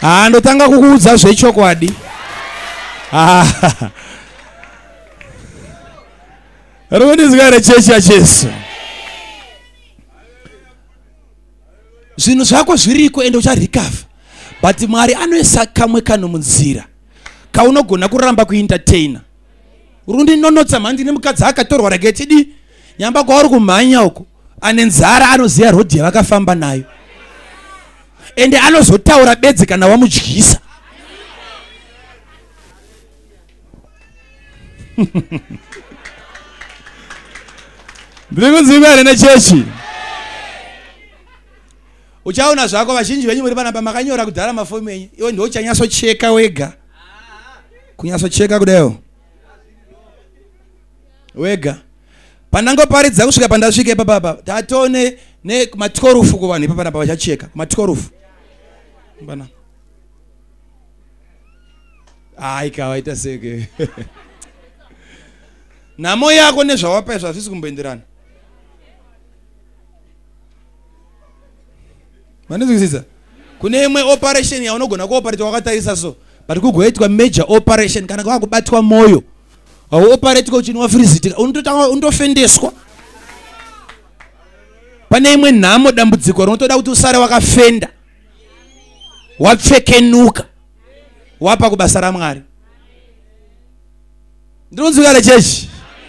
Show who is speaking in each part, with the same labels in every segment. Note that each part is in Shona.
Speaker 1: ndotanga kukuudza zvechokwadi. Runizigare chechi yaJesu. Zvinhu zvako zviriko ende ucharikavha. But Mwari anoisa kamwe kano munzira kaunogona kuramba kuentertaina. Rundinonotsa mhandi nemukadzi akatorwa rege chidi nyamba kwauri kumhanya uko ane nzara anoziya rodhi yavakafamba nayo ende anozotaura bedzi kana wamudyisa. Ndiri kunzvimbo ine chechi. Uchaona zvako vazhinji venyu muri panapa makanyora kudhara mafomu enyu. Iwe ndiwo uchanyatsocheka wega. Kunyatsocheka kudayo. Wega. Pandangoparidza kusvika pandasvika ipapa. Tatone nematikorufu kuvanhu ipapanapa vachacheka. Matikorufu. Bana. Ikawaita seke. Namo yako nezvawapa zvazvisi kumboenderana. Manizvizisa. Kune imwe operation yaunogona kuoperate wakatarisa so. But kugoitwa major operation kana kwakubatwa moyo. Operate kuchinwa freezing undofendeswa. Pane imwe nhamo dambudziko rinotoda kuti usare wakafenda. Wapfekenuka. Wapa kubasa raMwari. Ndinonzwira chechi.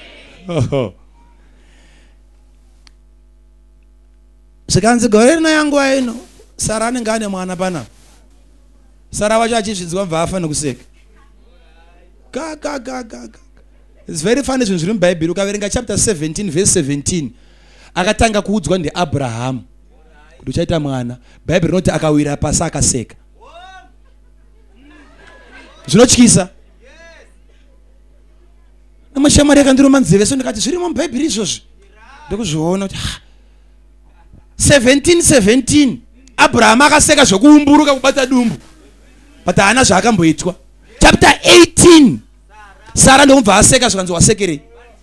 Speaker 1: Sikanzi gore rina yangu aino. Sara anenge ane mwana pana. Sara wacho achizvidzwa mva afa nekuseka. It's very funny zvinhu zviri muBhaibheri. Ukaverenga chapter 17 verse 17 akatanga kuudzwa ndiAbraham kuti uchaita mwana. Bhaibheri rinoti akawira pasi akaseka. Zvinotyisa. Namashamari akandiroma nzeve so ndikati zvirimo muBhaibheri izvozvi. Ndokuzviona kuti 17 Abraham akaseka zvokuumburuka kubata dumbu. But haana zvaakamboitwa. Chapter 18 Sara ndomubva aseka zvikanzi wasekerei.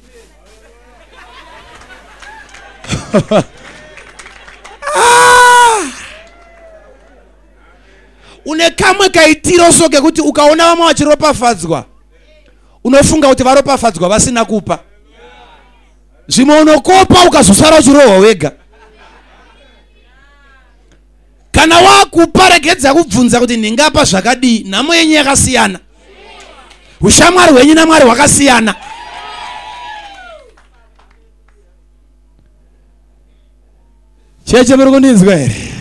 Speaker 1: Une kamwe kaitiro so kekuti ukaona vamwe vachiropafadzwa unofunga kuti varopafadzwa vasina kupa. Zvimwe unokopa ukazosara uchirohwa wega. Kana wakupa regedza kubvunza kuti ndingapa zvakadii. Nhamo yenyu yakasiyana. Ushamwari hwenyu naMwari hwakasiyana. Cheche muri kundinzwa here?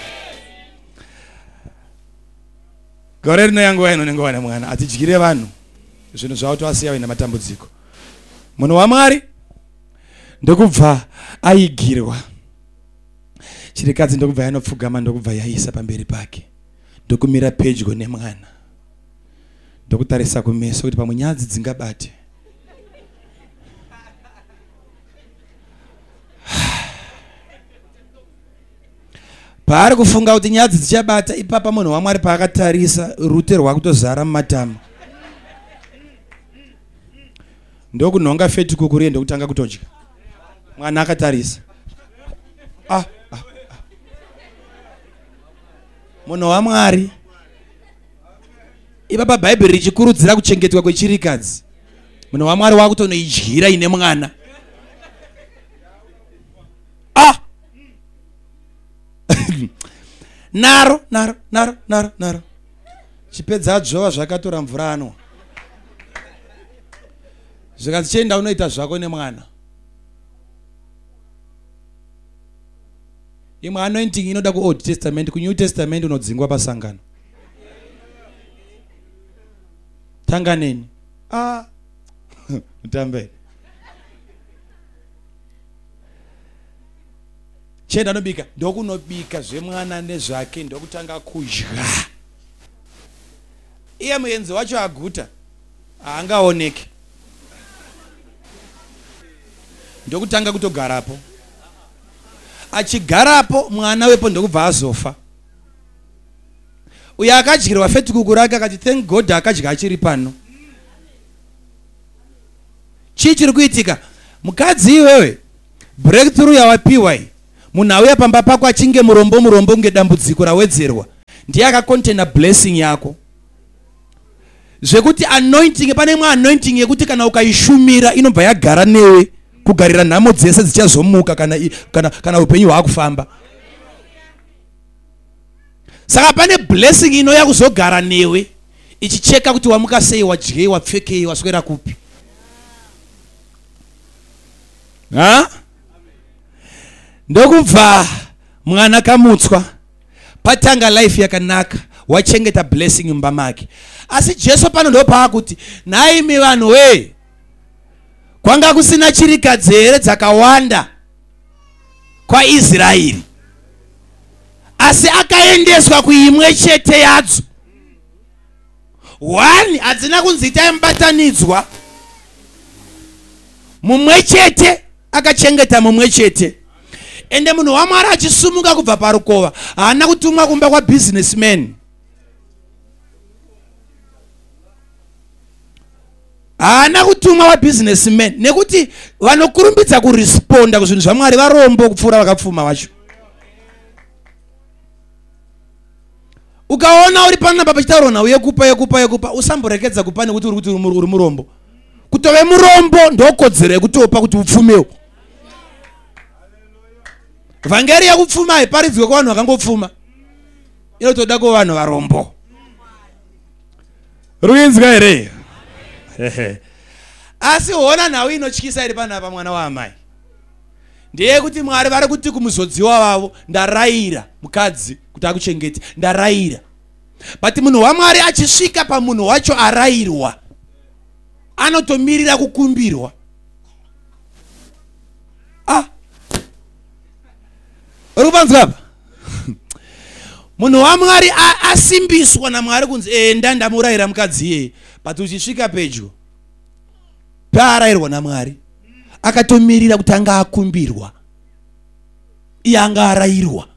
Speaker 1: Gore rino yangu waino nengowana mwana atidyire vanhu zvinhu zvavo toasiya vaina matambudziko. Munhu waMwari ndokubva aigirwa. Chirikadzi ndokubva yanopfugama ndokubva yaisa pamberi pake. Ndokumira pedyo nemwana. Ndokutarisa kumeso kuti pamwe nyadzi dzingabate. Paari kufunga kuti nyadzi dzichabata ipapa munhu waMwari paakatarisa rute rwakutozara mumatama. Ndokunhonga feti kukuri ndokutanga kutodya. Mwana akatarisa. Munhu waMwari. Ipapa Bhaibheri richikurudzira kuchengetwa kwechirikadzi. Munhu waMwari wakutonoidyira ine mwana. Naro. Chipedza dzova zvakatora mvura anwa. Zvikati chenda unoita zvako nemwana. Imwe anointing inoda kuOld Testament, kuNew Testament unodzingwa pasangano. Tanganeni. Mutambe. Chenda nobika, ndokunobika zvemwana nezvake ndokutanga kudya. Iye muenzi wacho aguta haangaoneki. Ndokutanga kutogarapo. Achigarapo mwana wepo ndokubva azofa. Uya akadyirwa feti kukuraka akati thank God akadya achiri pano. Chii chiri kuitika? Mukadzi iwewe breakthrough yawapiwa iyi. Munhu auya pamba pako achinge murombo ngedambudziko rawedzerwa. ndiye akakontena blessing yako. Zvekuti anointing, pane mwa anointing yekuti kana ukaishumira inobva yagara newe kugarira nhamo dzese dzichazomuka kana upenyu hwakufamba. Saka pane blessing inouya kuzogara newe ichicheka kuti wamuka sei, wadyei, wapfekei, waswera kupi. Ndokubva mwana kamutswa patanga life yakanaka, wachengeta blessing mumba make. Asi Jesu pano ndo paakuti naimi vanhu we, kwanga kusina chirikadzi here dzakawanda kwaIsraeri, asi akaendeswa kuimwe chete yadzo. One hadzina kunzi taimbatanidzwa, mumwe chete akachengeta mumwe chete. Ende munhu waMwari achisumuka kubva parukova haana kutumwa kumba kwa businessman, haana kutumwa wa businessman, nekuti vanokurumbidza kuresponda kuzvinhu zvaMwari varombo kupfuura vakapfuma vacho. Ukaona uri panapa pachitaurwa nawe yekupa usamborekedza kupa nekuti uri kuti uri murombo. Kutove murombo ndokodzero yekutopa kuti upfumewo. Vhangeri yakupfuma haiparidzwe kuvanhu vakangopfuma, inotoda kuvanhu varombo. Ruinzwa here? Asi hona nhau inotyisa iri panapa mwana waamai. Ndiye kuti Mwari vari kuti kumuzodziwa wavo, ndarayira mukadzi kuti akuchengete, ndarayira. But munhu waMwari achisvika pamunhu wacho arayirwa, anotomirira kukumbirwa. Uri kupanzwa apa? Munhu waMwari asimbiswa naMwari kunzi enda ndamurayira mukadzi iyeye, but uchisvika pedyo paarayirwa naMwari akatomirira kuti anga akumbirwa, iye anga arayirwa.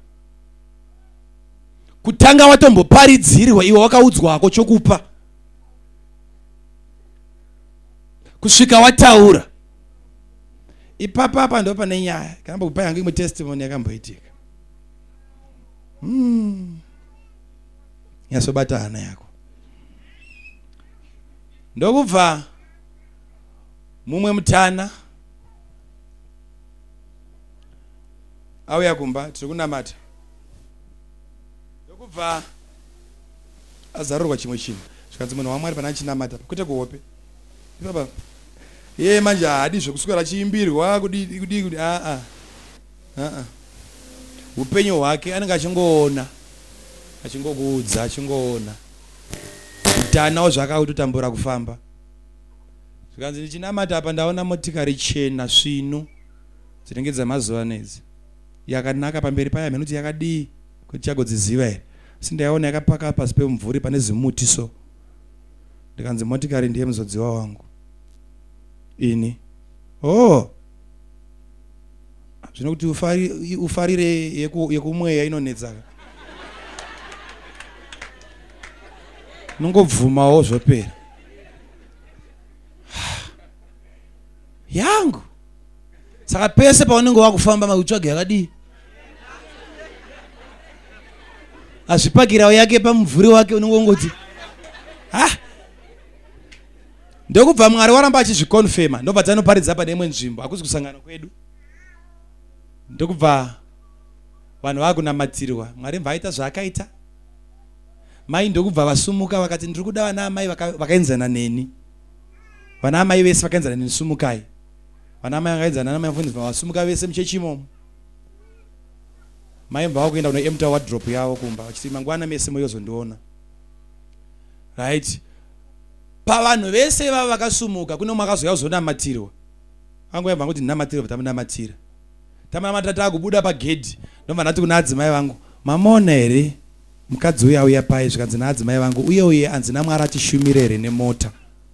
Speaker 1: Kutanga watomboparidzirwa, iwe wakaudzwako chokupa, kusvika wataura. Ipapa apa ndo pane nyaya. Kana kupa yangu imwe testimony yakamboitika. Yasobata hana yako. Ndokubva mumwe mutana auya kumba, tiri kunamata. Ndokubva azarurwa chimwe chinhu. Zvikanzi munhu waMwari pana achinamata kwete kuhope. Baba ye manje hadi zvokuswera chiimbirwa kudi upenyu hwake anenge achingoona, achingokuudza, achingoona mutanawo zvakautotambura kufamba. Zvikanzi ndichinamata apa ndaona motikari chena svinu dzinenge dzamazuva nedzi, yakanaka pamberi paya mhenuti yakadii kuti chagodziziva here. Asi ndaiona yakapaka pasi pemumvuri pane zimuti so. Ndikanzi motikari ndiye muzodziwa wangu ini. Zvino kuti ufarire yekumweya inonetsaka. Nongobvumawo zvopera. Yangu. Saka pese paunenge wakufamba makutsvaga yakadii. Azvipakirawo yake pamumvuri wake unongongoti ndokubva Mwari waramba achizvikonfema, ndobva dzanoparidza pane imwe nzvimbo, hakuzi kusangana kwedu. Ndokubva vanhu vakunamatirwa, Mwari mvaita zvaakaita. Mai ndokubva vasumuka vakati ndiri kuda vana amai vakaenzana neni. Vana amai vese vakaenzana neni, sumukai. Vana amai vakaenzana namai mufundisi vasumuka vese muchechi imomo. Mai mbava kuenda kunoempta wardrobe yavo kumba, vachiti mangwana mese moyozondiona. Right? Pavanhu vese vava vakasumuka kuno makazoya kuzonamatirwa. Angoyamba kuti ndinamatirwa tamunamatira. Tamunamata takubuda pagedhi, ndobva ndati kuna adzimai vangu, mamona here mukadzi uya auya pai, zvikanzi naadzimai vangu uye anzina Mwari atishumire here nemota.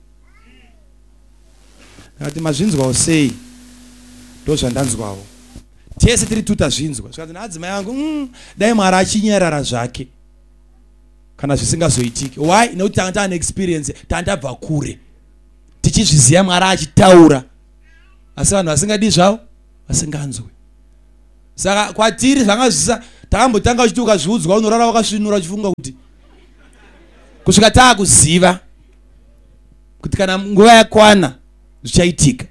Speaker 1: Ndakati mazvinzwawo sei? Ndozvandanzwawo. Tese tiri tutazvinzwa. Zvikanzi naadzimai vangu dai Mwari achinyarara zvake kana zvisingazoitiki. Why? Nekuti tanga taane experience, tandabva kure tichizviziva Mwari achitaura, asi vanhu vasingadii zvavo, vasinganzwi. Saka kwatiri zvanga Takambotanga uchiti ukazviudzwa unorara wakasvinura uchifunga kuti kusvika taakuziva kuti kana nguva yakwana zvichaitika.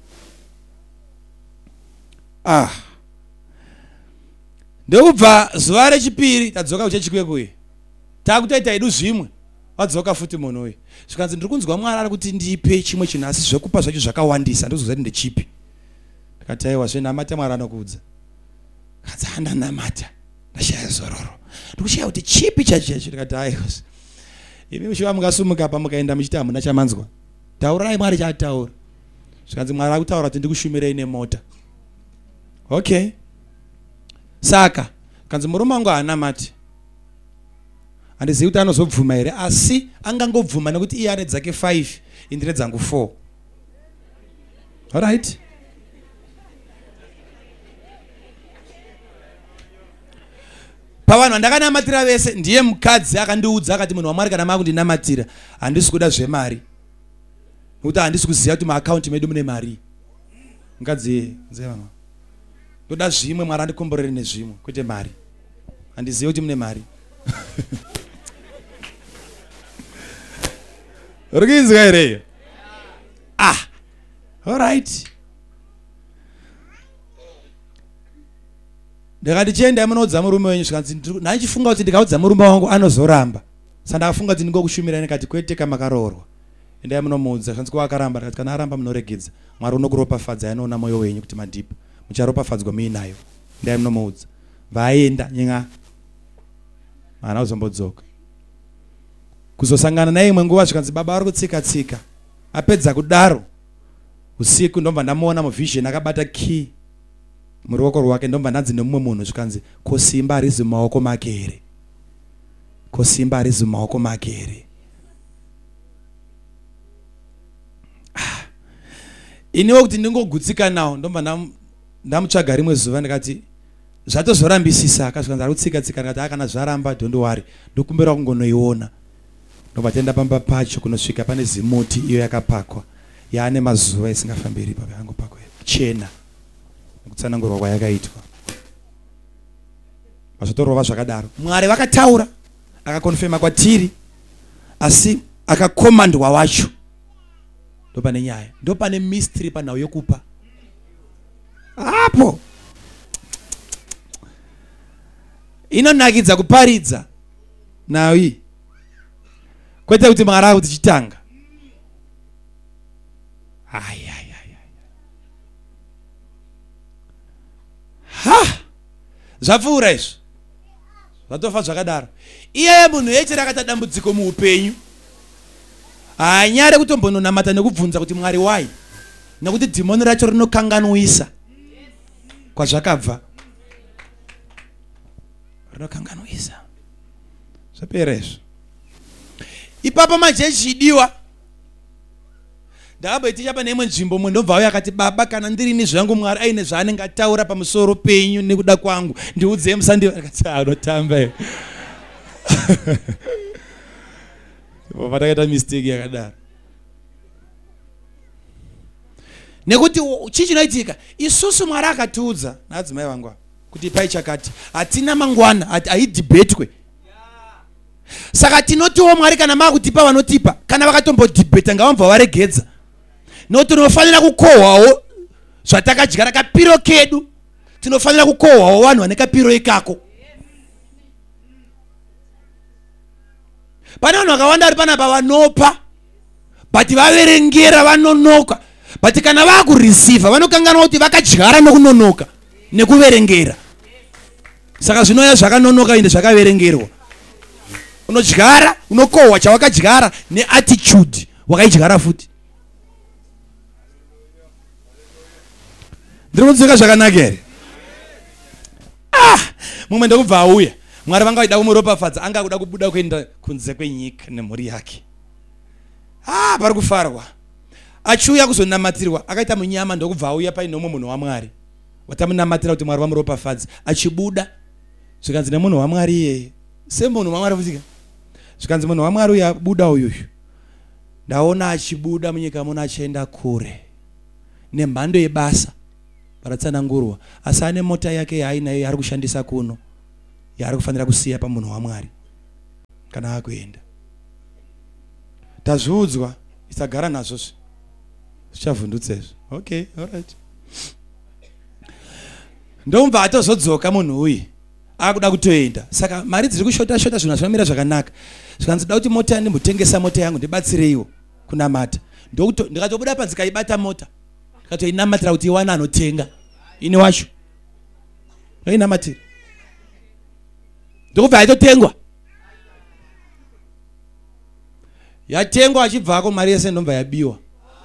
Speaker 1: Ndokubva zuva rechipiri tadzoka kuchechikuye takutoita edu zvimwe wadzoka futi munhu uyu zvikanzi ndiri kunzwa Mwari ari kuti ndipe chimwe chinhu asi zvekupa zvacho zvakawandisa ndozozva kuti ndechipi. Ndikati aiwa zvenamata Mwari anokuudza. Kanzi andanamata ndashaya zororo ndikushaya kuti chipi chacho. Ndikati aiwa imi mushiva mukasumuka pa mukaenda muchiti hamuna chamanzwa taurai Mwari chataura. Zvikanzi Mwari akutaura kuti ndikushumirei nemota. Okay, saka kanzi murume wangu haanamati handizivi kuti anozobvuma here asi angangobvuma nekuti iye ane dzake 5 indire dzangu 4. Alright, pavanhu vandakanamatira vese ndiye mukadzi akandiudza akati munhu waMwari kana makundinamatira handisi kuda zvemari nekuti handisi kuziva kuti maakaunti medu mune mari. Mukadzi nzeva ndoda zvimwe Mwari andikomborere nezvimwe kwete mari. Handizivi kuti mune mari. Urikuinzwa here? Alright. Ndikati chienda munoudza murume wenyu zvikanzi ndachifunga kuti ndikaudza murume wangu anozoramba. Saka ndakafunga kuti ndingokushumirai ndikati kwete kamakaroorwa. Endai munomuudza zvikanzi kwa akaramba ndikati kana aramba munoregedza. Mwari unokuropafadza anoona moyo wenyu kuti madhipa. Mucharopafadzwa muinayo. Endai munomuudza. Vaenda nyenga. Mana uzombodzoka. Kuzosangana naye imwe nguva zvikanzi baba ari kutsika. Apedza kudaro usiku ndomba ndamuona muvision akabata key muruoko rwake ndomba ndanzi nemumwe munhu zvikanzi kosimba harizi mumaoko make here. Kosimba harizi mumaoko make here. Iniwo kuti ndingogutsika nawo ndomba ndamutsvaga rimwe zuva ndikati zvatozorambisisa akazvikanzi ari kutsika ndikati akana zvaramba don't worry ndokumbira kungonoiona. Ndomba tenda pamba pacho kunosvika pane zimoti iyo yakapakwa yaane mazuva isingafambiri ipapo yangopakwa chena nekutsanangurwa kwayakaitwa. Pazvotorova zvakadaro Mwari vakataura akakonfema kwatiri asi akakomandwa wacho. Ndopane nyaya, ndopane mystery panhau yokupa apo inonakidza kuparidza nawi kwete kuti Mwari akuti chitanga. Zvapfuura izvo zvatofa zvakadaro. Iye munhu yechera akata dambudziko muupenyu haanyare kutombononamata nekubvunza kuti Mwari wai nekuti dhimoni racho rinokanganwisa kwazvakabva rinokanganwisa zvapera izvo. Ipapo manje chidiwa ndakaboitisha pane imwe nzvimbo munhu ndobva uya akati baba kana ndirini zvangu Mwari aine zvaanenge ataura pamusoro penyu nekuda kwangu ndiudzei musandiva. Akati anotamba iwe. Patakaita mistake yakadaro nekuti chii chinoitika isusu Mwari akatiudza naadzimai vangu kuti pai chakati hatina mangwana haidhibhetwe. Saka tinotiwo Mwari kana makutipa vanotipa kana vakatombodhibheta ngavambva varegedza nokuti tinofanira kukohwawo zvatakadyara kapiro kedu. Tinofanira kukohwawo vanhu vane kapiro ikako. Pane vanhu vakawanda vari panapa vanopa but vaverengera vanonoka but kana vakureceiva vanokanganwa kuti vakadyara nokunonoka nekuverengera. Saka zvinoya zvakanonoka ende zvakaverengerwa. Unodyara unokohwa chawakadyara neattitude wakaidyara futi. Ndiri kunzwika zvakanaka here? Mumwe ndokubva auya Mwari vanga vaida kumuropafadza anga kuda kubuda kuenda kunze kwenyika nemhuri yake. Pari kufarwa achiuya kuzonamatirwa akaita munyama ndokubva auya paine umwe munhu waMwari watamunamatira kuti Mwari vamuropafadze achibuda zvikanzi nemunhu waMwari iyeye semunhu waMwari futika zvikanzi munhu waMwari uya buda uyuyu ndaona achibuda munyika muno achienda kure nemhando yebasa paratsanangurwa asi ane mota yake yaainayo yaari kushandisa kuno yaari kufanira kusiya pamunhu waMwari kana akuenda. Tazviudzwa isagara nazvo zvichavhundutsezvo. Okay, all right. Ndomva atozodzoka munhu uyu akuda kutoenda. Saka mari dziri kushota shota zvinhu zvamira zvakanaka. Zvikanzi da kuti mota ndimbotengesa mota yangu ndibatsireiwo kunamata. Ndikatobuda panze kaibata mota. Ndikatoinamatira kuti iwana anotenga. Ini wacho. Inamatira. Ndokubva yaitotengwa. Yatengwa achibvako mari yese ndomva yabiwa.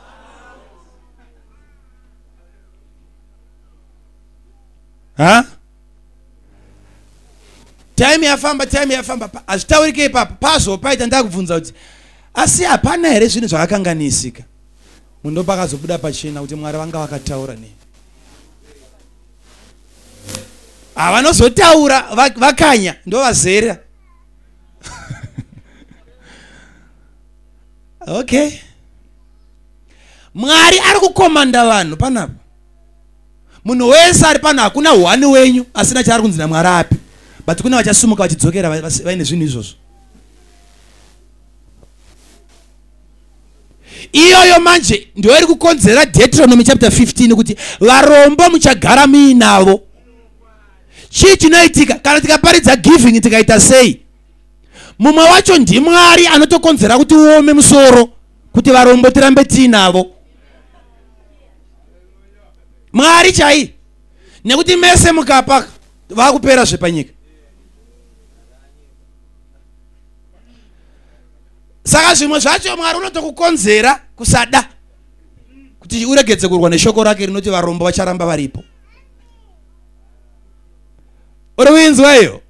Speaker 1: Ha? Time yafamba. Azvitaurike ipapo. Pazopaita ndakubvunza kuti asi hapana here zvinhu zvakakanganisika. Munhu pakazobuda pachena kuti Mwari vanga vakataura nei. Vanozotaura vakanya ndovazera. Okay. Mwari ari kukomanda vanhu panapa. Munhu wese ari pano hakuna wani wenyu asina chaari kunzi naMwari api. But kuna vachasumuka vachidzokera vaine zvinhu izvozvo. Iyoyo manje ndio iri kukonzera Deuteronomy chapter 15 kuti varombo muchagara muinavo. Chii chinoitika kana tikaparidza giving tikaita sei? Mumwe wacho ndiMwari anotokonzera kuti uome musoro kuti varombo tirambe tiinavo. Mwari chai. Nekuti mese mukapa vakupera zvepanyika. Saka zvimwe zvacho Mwari unotokukonzera kusada kuti uregedze kurwa neshoko rake rinoti varombo vacharamba varipo. Uri winzwa iyo?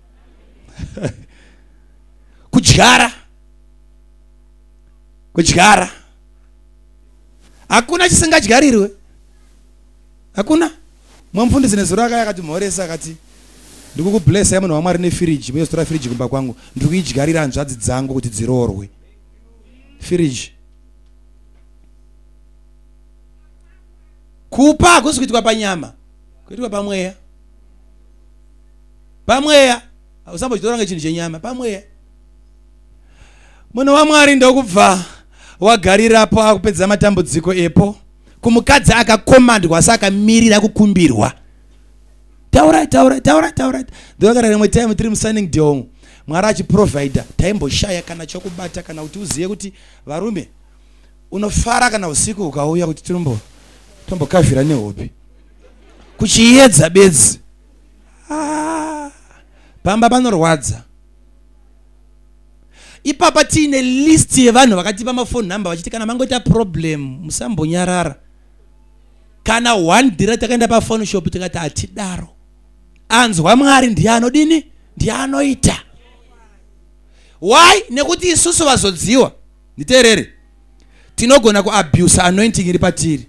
Speaker 1: Kudyara. Hakuna chisingadyarirwe. Hakuna. Mwamfundisi nezuro akati mhoresa akati ndikukublessa yamunhu waMwari nefiriji. Muyotora firiji kumba kwangu. Ndikuidyarira hanzvadzi dzangu kuti dzirorwe. Firiji. Kupa hakusi kuitwa panyama. Kuitwa pamweya. Pamweya. Usambochitora ngechinhu chenyama. Pamweya. Munhu waMwari ndokubva wagarirapo akupedza matambudziko epo. Kumukadzi akakomandwa saka akamirira kukumbirwa. Taura. Ndokara rimwe time tiri musigning day. Mwari achiprovider. Taimboshaya kana chokubata kana kuti uziye kuti varume unofara kana usiku ukauya kuti tombokavhira nehope. Kuchiedza bedzi. Pamba panorwadza. Ipapa tiine list yevanhu vakatipa mafoni number vachiti kana mangoita problem musambonyarara. Kana one dira takaenda pafoni shop tikati atidaro. Anzwa Mwari ndiye anodini? Ndiye anoita. Why? Nekuti isusu vazodziwa. Nditeerere. Tinogona kuabuse anointing iri patiri.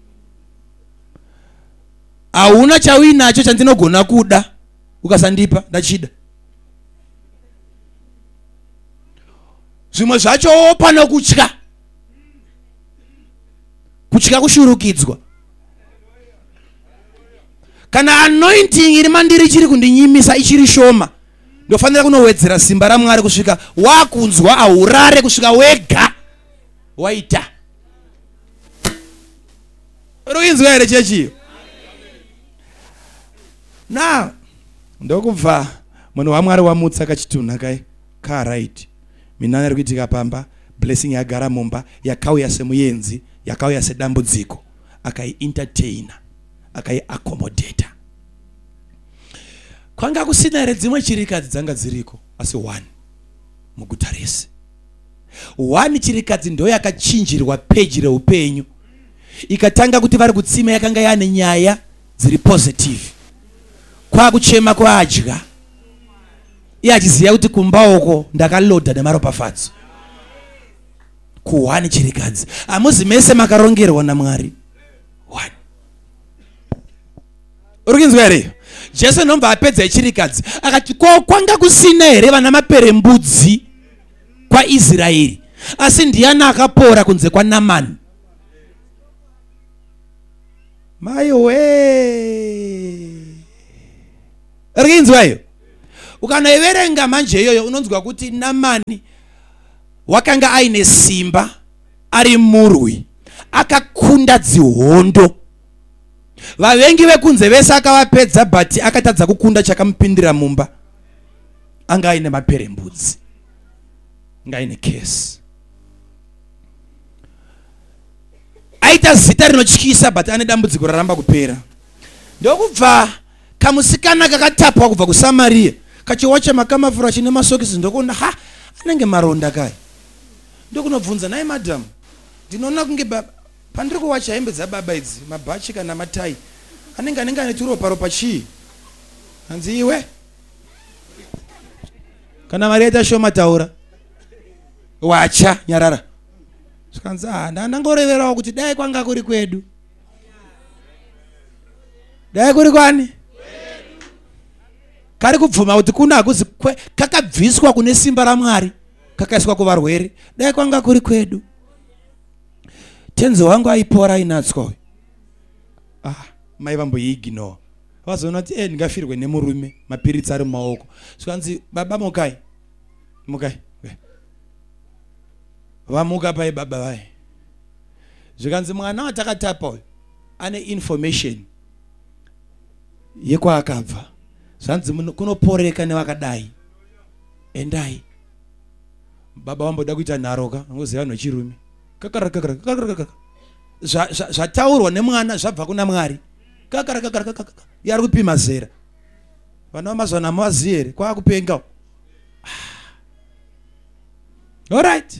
Speaker 1: Hauna chawinacho chandinogona kuda ukasandipa ndachida. Zvimwe zvacho pana kutya. Kutya kushurukidzwa. Kana anointing iri mandiri chiri kundinyimisa ichiri shoma, ndofanira kunowedzera simba raMwari kusvika wakunzwa aurare kusvika wega waita. Ruinzwa here chechiyo. Now ndokubva munhu waMwari wamutsa kachitunha kai ka right. Minana iri kuitika pamba, blessing yagara mumba, yakauya semuyenzi, yakauya sedambudziko, akai entertainer, akai accommodate. Kwanga kusina here dzimwe chirikadzi dzanga dziriko asi one muguta rese. One chirikadzi ndo yakachinjirwa page reupenyu. Ikatanga kuti vari kutsima yakanga yane nyaya dziri positive. Kwa kuchema kwa adya. Iachiziya kuti kumbawoko ndakaloda nemaropafadzo. Kuwani chirikadzi. Amuzi mese makarongerwa naMwari. One. Urukinzwa here? Jesu nomva apedza chirikadzi. Akati kwanga kusina here vana maperembudzi kwa Israeri. Asi ndiani akapora kunze kwa Namani. Mai we. Urukinzwa hiyo? ukanoiverenga manje iyoyo unonzwa kuti Namani wakanga aine simba, ari murwi, akakunda dzihondo. Vavengi vekunze vese akavapedza, but akatadza kukunda chakamupindira mumba. Anga aine maperembudzi, anga aine kesi. Aita zita rinotyisa, but ane dambudziko raramba kupera. Ndokubva kamusikana kakatapwa kubva kuSamaria, kachiwacha makamafura chine masokisi, ndokuona anenge maronda kai. Ndokunobvunza, naye madam, ndinoona kunge pandiri kuwacha hembe dzababa idzi, mabhachi kana matai, anenge ane turopa chii? Hanzi iwe? Kana mari yaita shoma taura. Wacha nyarara. Skanzi ndangoreverawo kuti dai kwanga kuri kwedu. Dai kuri kwani? Kari kubvuma kuti kuna akuzi kakabviswa kune simba raMwari, kakaiswa kuvarwere. Dai kwanga kuri kwedu. Tenzi wangu aipora inatswa. Mai vamboiignore. Vazoona kuti ndingafirwe nemurume, mapiritsi ari mumaoko. Skanzi baba mukai. Mukai. Vamuka pai baba vai. Zvikanzi mwana watakatapa uyu ane information yekwaakabva. Zvanzi kunoporeka nevakadai. Endai. Baba wamboda kuita nharoka, ngoziva vanhu vechirume. Kakara. Zvataurwa nemwana zvabva kuna Mwari. Kakara. Yari kupima zera. Vana vamazwana hamazivi here kwaakupenga. All right.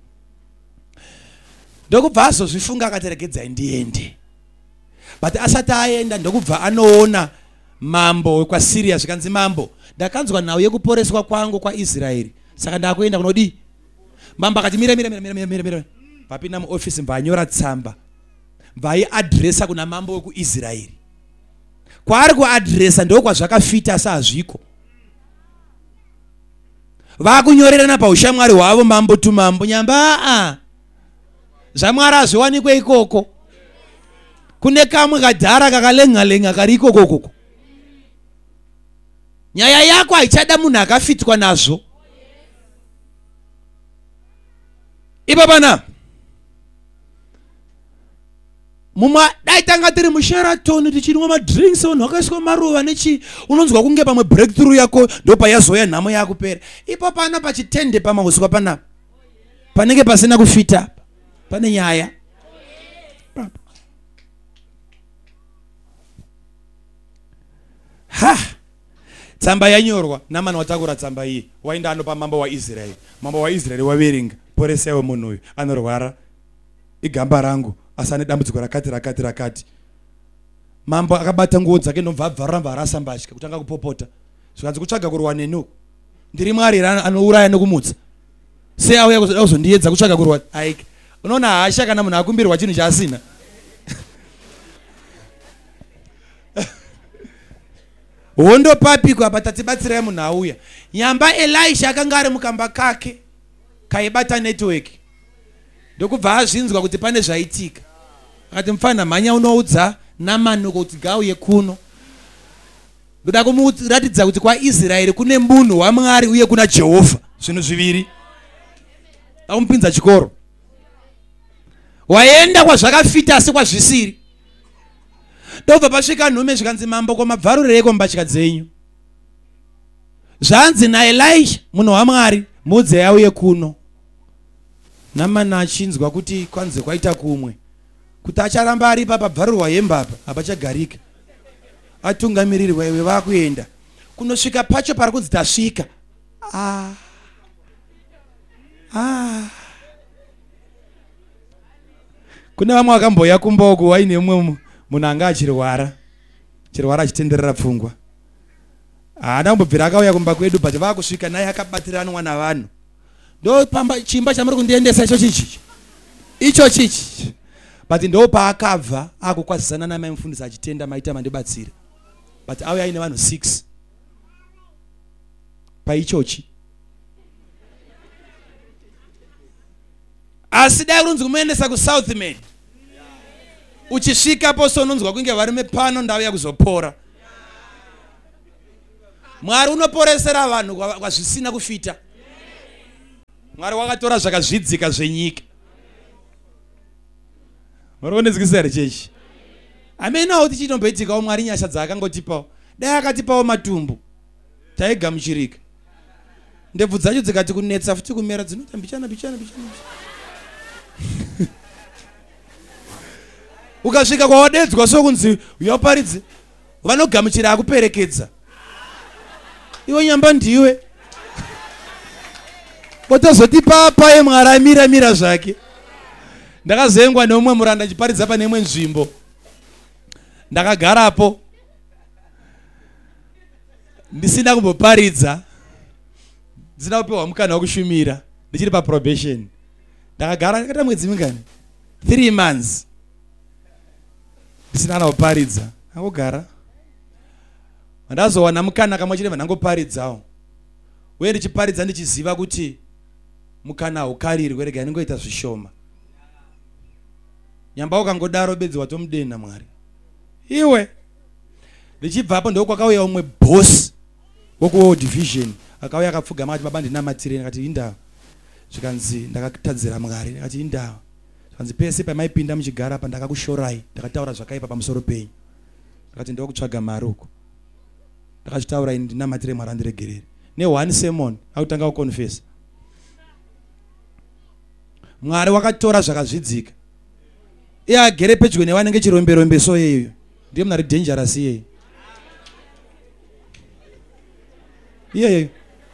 Speaker 1: Ndokubva azozvifunga akateregedzai ndiende. But asati aenda ndokubva anoona mambo wekwaSiria, zvikanzi mambo, ndakanzwa nhau yekuporeswa kwangu kwaIsraeri, saka ndakuenda kunodi. Mambo akati mira. Papinda muofisi mbanyora tsamba, mbaiadresa kuna mambo wekuIsraeri. Kwaari kuadresa ndokwazvakafita saazviko. Vakunyorerana paushamwari hwavo mambo tu mambo, nyamba zvaMwari hazviwanikwe ikoko. Kune kamwe kadhara kakalenga kari ikoko. Nyaya yako haichada munhu akafitwa nazvo. Ipa pana mumwe dai tanga tiri muSheraton tichinwa madrinks, vanhu vakaiswa maruva nechi, unonzwa kunge pamwe breakthrough yako ndopa yazoya nhamo yakupera. Ipo pana pachitende pamauswa panapa panenge pasina kufita, pane nyaya. Tsamba yanyorwa, Namani watakura tsamba iyi, waenda anopa mambo waIsraeri. Mambo waIsraeri waverenga, poresaiwe munhu uyu anorwara, igamba rangu, asane dambudziko rakati. Mambo akabata nguo dzake ndobva abvaramba rasambashika kutanga kupopota. Zvikanzi kutsvaga kurwa nenu. Ndiri Mwari anouraya nokumutsa. Sei auya kuzondiedza kutsvaga kurwa? Aiki. Unoona hasha kana munhu akumbirwa chinhu chaasina. Hondo papikwa patatibatsirai munhu auya. Nyamba Elisha akanga ari mukamba kake kaibata network. Ndokubva azvinzwa kuti pane zvaitika. Akati mufana mhanya unoudza Namani kuti gauye kuno. Ndoda kumuratidza kuti kwaIsraeri kune munhu waMwari uye kuna Jehovha. Zvinhu zviviri. Akumupinza chikoro. Waenda kwazvakafita asi kwazvisiri. Ndobva pasvika nhume zvikanzi mambo kwamabvarureiko mbatya dzenyu. Zvanzi naElisha munhu waMwari, mudze auye kuno. Namani achinzwa kuti kwanze kwaita kumwe, kuti acharamba ari pabvarurwa hembe apa hapachagarika. Atungamirirwa iwe vakuenda kunosvika pacho pari kunzi tasvika. Kune vamwe vakamboya kumboku waine mumwe munhu anga achirwara achitenderera pfungwa. Ndambobvira akauya kumba kwedu, but vakusvika naye akabatiranwa navanhu. Ndo pamba chimba chamuri kundiendesa icho chichi. But ndo paakabva akukwazisana namai mufundisi achitenda maita mandibatsira. But auya ine vanhu 6 paichochi. Asi dai unonzi kumuendesa kuSouth Med, uchisvika poso unonzwa kunge varume pano ndauya kuzopora. Mwari unoporesera vanhu kwazvisina kufita. Mwari wakatora zvakazvidzika zvenyika. Murikunzwisisa here chechi? Amena kuti chinomboitikawo Mwari nyasha dzaakangotipawo. Dai akatipawo matumbu taigamuchirika. Ndebvu dzacho dzikati kunetsa futi kumera dzinoti mbichana. Ukasvika kwawadedzwa sokunzi uyaparidze vanogamuchira akuperekedza. Iwe nyamba ndiwe. Potozoti papa yeMwari amira zvake. Ndakazengwa neumwe muranda chiparidza pane imwe nzvimbo. Ndakagarapo. Ndisina kumboparidza. Ndisina kupewa mukana wekushumira. Ndichiri pa probation. Ndakagara ndakata mwedzi mingani? 3 months. Ndisina kuparidza. Ndakagara. Ndazowana mukana kamwe chete vanangoparidzawo. Uye ndichiparidza ndichiziva kuti mukana ukarirwe rega ningoita zvishoma. Nyamba ukangodaro bedzi watomudena Mwari. Iwe ndichibvapo ndokwakauya umwe boss woku World Division akauya akapfugama ati baba ndinamatire akati indawo. Zvikanzi ndakatadzira Mwari akati indawo. Zvikanzi pese pamaipinda muchigara apa ndakakushorai ndakataura zvakaipa pamusoro penyu. Akati ndokutsvaga mari uko. Ndakachitaura ini ndinamatire Mwari andiregerere. Ne one sermon akutanga kuconfess. Mwari wakatora zvakazvidzika. Iye agere pedyo nevanenge chiromberombe so yeyo. Ndiye munhu ari dangerous iye. Iye.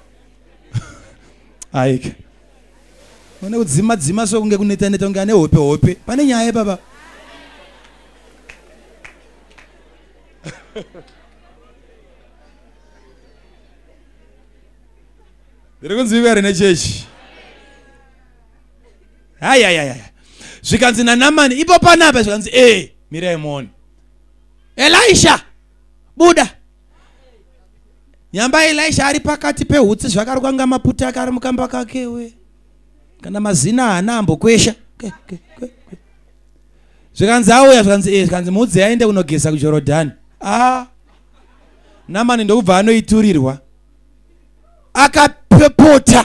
Speaker 1: Aike. Mone kudzima so kunge kuneta kunge ane hope. Pane nyaya baba. Ndiri kunziva rene chechi. Haya. Zvikanzi naNamani ipo panapa zvikanzi mirai muone. Elisha buda. Nyamba Elisha ari pakati pehutsi zvakarukwa ngamaputa akari mukamba kake we. Kana mazina haana ambokwesha. Zvikanzi auya zvikanzi mudzi aende kunogesa kuJorodhani. Namani ndokubva anoiturirwa. Akapepota.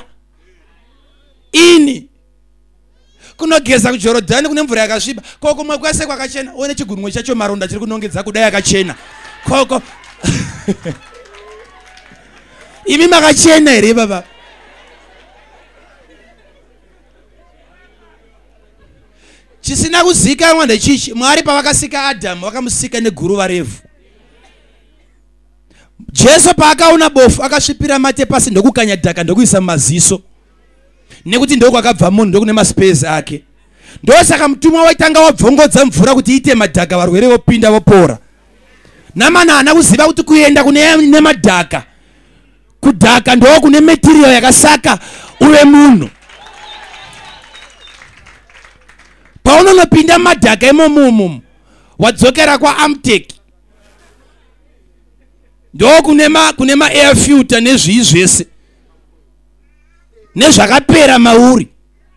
Speaker 1: Ini kunogeza kuJorodhani kune mvura yakasviba. Koko kumwe kwese kwakachena. One chigunwe chacho maronda chiri kunongedza kudai yakachena. Koko imi makachena here baba. Chisina kuzika mwanda chichi. Mwari pavakasika Adamu vakamusika neguruva revhu. Jesu paakaona bofu akasvipira mate pasi ndokukanya dhaka ndokuisa maziso. Nekuti ndoko akabva munhu ndokune maspezi ake. Ndosaka mutumwa waitanga wabvongodza mvura kuti iite madhaka varwere vopinda vopora. Namani haana kuziva kuti kuenda kune madhaka. Kudhaka ndoko kune material yakasaka uve munhu. Paunonopinda madhaka imomumu wadzokera kwaAmtech. Ndoko kune ma air filter nezvii zvese. Nezvakapera mauri.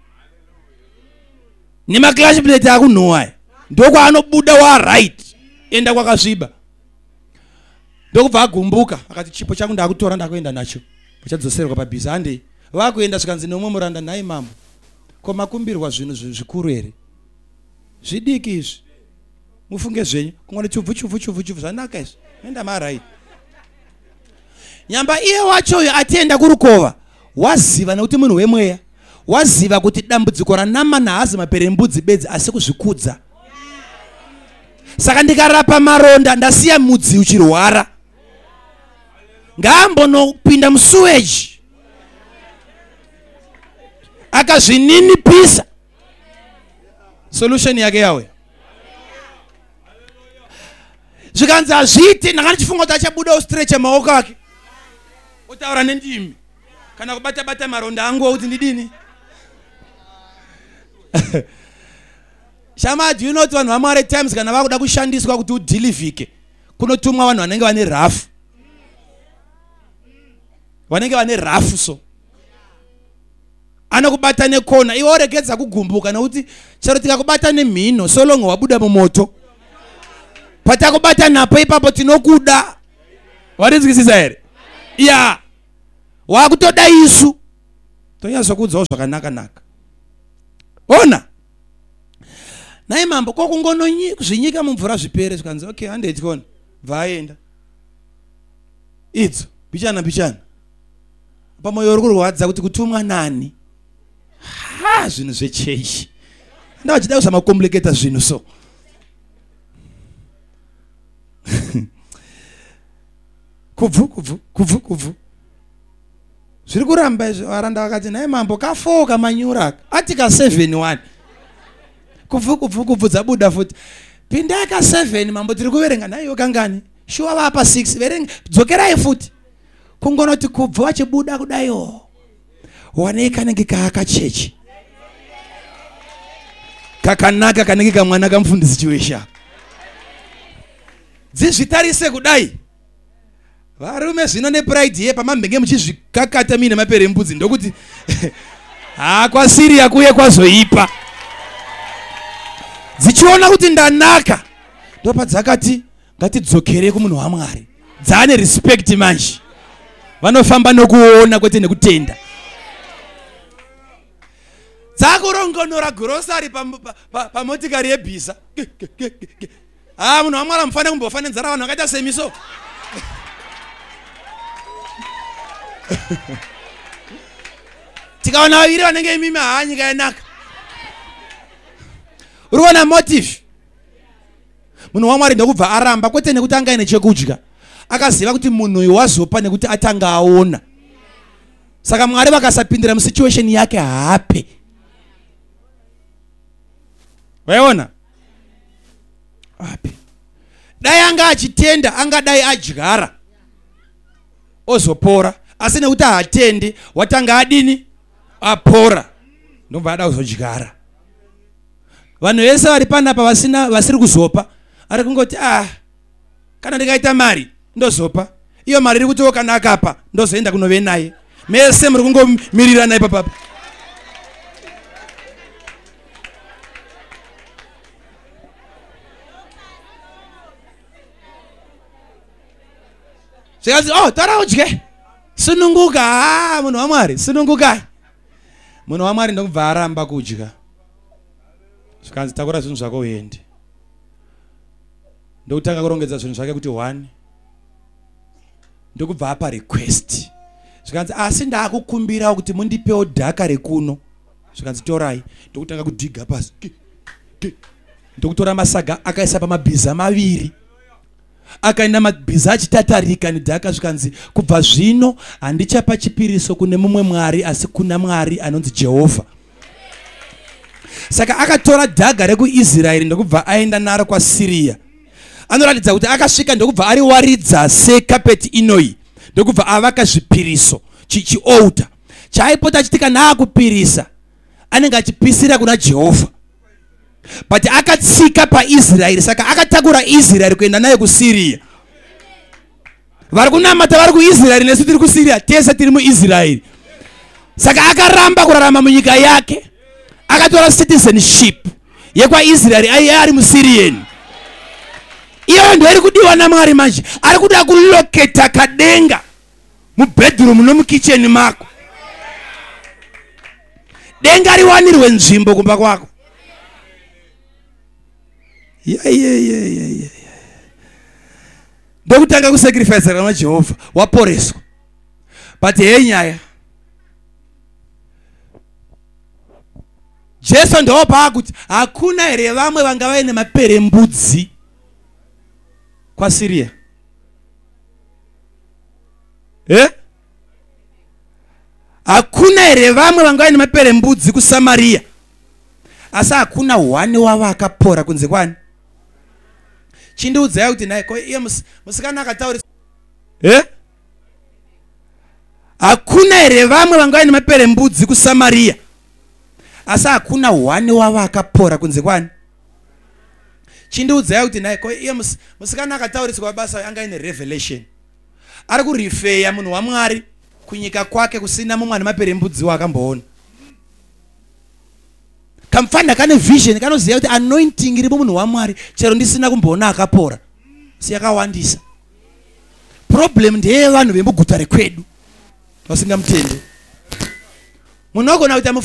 Speaker 1: Nema clash plate akunhowa. Ndoko anobuda wa right. Enda kwakasviba. Ndokubva agumbuka akati chipo changu ndakutora ndakuenda nacho. Uchadzoserwa pabhiza hande. Vakuenda zvikanzi nomwe muranda naye mambo. Koma kumbirwa zvinhu zvikuru here. Zvidiki izvi. Mufunge zvenyu. Kungone chubvu zvanaka izvi. Enda ma right. Nyamba iye wacho atenda kurukova. Waziva nekuti munhu wemweya. Waziva kuti dambudziko raNamani haazi maperembudzi bedzi asi kuzvikudza. Saka ndikarapa maronda ndasiya mudzi uchirwara. Ngaambonopinda musuweji. Akazvininipisa. Solution yake yawe. Zvikanzi hazviiti ndanga ndichifunga kuti achabuda ostrecha maoko ake. Utaura nendimi. Kana kubata maronda angu kuti ndidini? Shama, do you know vanhu vamwari times kana vakuda kushandiswa kuti udilivhike kunotumwa vanhu vanenge vane rafu. Vanenge vane rafu so. Anokubata nekona iwe oregedza kugumbuka nekuti chero tikakubata nemhino so long wabuda mumoto. Patakubata napo ipapo tinokuda. Warinzwisisa here? ya wakutoda isu tonyazo kudzawo zvakanaka naka. Ona naye mambo kokungono zvinyika mumvura zvipere zvikanzi okay handeti kona vaenda idzo bichana pamoyo uri kurwadza kuti kutumwa nani zvinhu zvechechi ndavachida kusamakomplicata zvinhu so kubvu zviri kuramba izvo. Varanda vakati naye mambo kafoka manyura ati ka 7-1 kubvu dzabuda futi pinda ka 7 mambo tiri kuverenga nayo kangani shuwa vapa 6 verenga dzokerai futi kungonoti kubvu vachibuda kudayo wane kanenge kaakachechi kakanaka kanenge kamwana kamufundisi chiwesha dzizvitarise kudai. Varume zvino nepride ye pamambenge muchizvikakata mine mapere mbudzi ndokuti kwa Syria kuye kwazoipa dzichiona kuti ndanaka ndopa dzakati ngatidzokere kumunhu waMwari dzane respect manje vanofamba nokuona kwete nekutenda dzakurongonora grocery pamotikari yebhiza munhu waMwari mufane kumbofanira nzara vanhu vakaita semiso tikaona vaviri vanenge imimi nyika yanaka. Uri kuona motive munhu waMwari ndokubva aramba kwete nekuti anga ine chekudya akaziva kuti munhu uyu wazopa nekuti atanga aona saka Mwari vakasapindira musituation yake hape. Vaiona hape dai anga achitenda angadai adyara ozopora asi nekuti haatende watanga adini apora ndobva ada kuzodyara. Vanhu vese vari panapa vasiri kuzopa ari kungoti kana ndikaita mari ndozopa iyo mari iri kutiwo kana akapa ndozoenda kunove naye mese muri kungomirira naye papapa. Zikazi tara udye sununguka munhu waMwari sununguka. Munhu waMwari ndokubva aramba kudya zvikanzi takura zvinhu zvako uende ndokutanga kurongedza zvinhu zvake kuti 1 ndokubva apa request zvikanzi asi ndakukumbira kuti mundipewo dhaka rekuno zvikanzi torai ndokutanga kudhiga pasi ndokutora masaga akaisa pamabhiza maviri akaenda mabhiza achitatarika nedhaka zvikanzi kubva zvino handichapa chipiriso kune mumwe mwari asi kuna Mwari anonzi Jehovha. Saka akatora dhaga rekuIsraeri ndokubva aenda naro kwaSyria. Anoratidza kuti akasvika ndokubva ariwaridza sekapeti inoi ndokubva avaka zvipiriso chialtar chaipota achiti kana akupirisa anenge achipisira kuna Jehovha. But akatsika paIsraeri saka akatakura Israeri kuenda naye kuSyria. Vari kunamata vari kuIsraeri nesu tiri kuSyria tese tiri muIsraeri. Saka akaramba kurarama munyika yake akatora citizenship yekwaIsraeri ari muSyrian. Iyo ndo iri kudiwa naMwari manje ari kuda kuloketa kadenga mubedroom nomukitchen mako denga riwanirwe nzvimbo kumba kwako. Ndokutanga kusacrifice kana Jehovha waporeswa. But nyaya Jesu ndopa kuti hakuna here vamwe vanga vaine mapere mbudzi kwaSyria. Hakuna here vamwe vanga vaine mapere mbudzi kuSamaria. Asi hakuna 1 wavo akapora kunze kwani. Chindiudzai kuti naye iye musikana akataurisa hakuna here vamwe vanga vaine mapere mbudzi kuSamaria. Asi hakuna 1 wavo akapora kunze kwani. Chindiudzai kuti naye iye musikana akatauriswa basa anga ine revelation ari kurifeya munhu waMwari kunyika kwake kusina mumwe ane mapere mbudzi wakamboona. Kamfana kane vision kanoziva kuti anointing iri munhu waMwari chero ndisina kumboona akapora si yakawandisa. problem ndeye vanhu vemugutare kwedu vasingamutende. Munhu wagona kuita